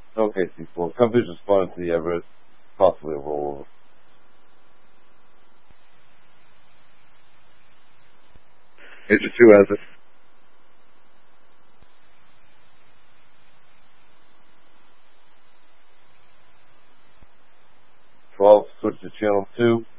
Okay, C4. Company's responding to the Everett, possibly a rollover. Major 2 has it. 12, switch to channel 2.